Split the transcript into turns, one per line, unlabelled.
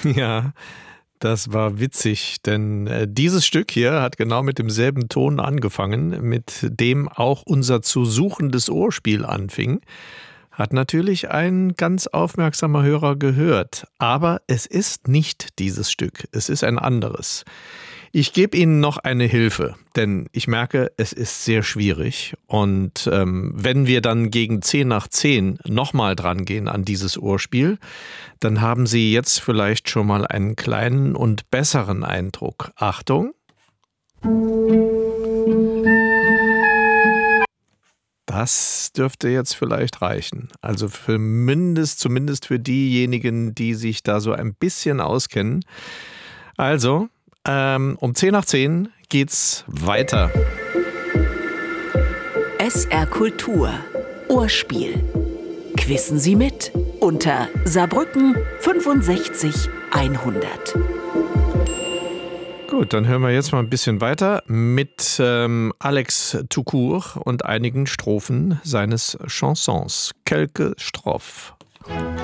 Ja, das war witzig, denn dieses Stück hier hat genau mit demselben Ton angefangen, mit dem auch unser zu suchendes Ohrspiel anfing. Hat natürlich ein ganz aufmerksamer Hörer gehört. Aber es ist nicht dieses Stück, es ist ein anderes. Ich gebe Ihnen noch eine Hilfe, denn ich merke, es ist sehr schwierig. Und wenn wir dann gegen 10 nach 10 nochmal dran gehen an dieses Ohrspiel, dann haben Sie jetzt vielleicht schon mal einen kleinen und besseren Eindruck. Achtung! Das dürfte jetzt vielleicht reichen. Also zumindest für diejenigen, die sich da so ein bisschen auskennen. Also, um 10 nach 10 geht's weiter.
SR Kultur. Ohrspiel. Quissen Sie mit unter Saarbrücken 65 100.
Gut, dann hören wir jetzt mal ein bisschen weiter mit Alex Toucourt und einigen Strophen seines Chansons Quelques Strophes.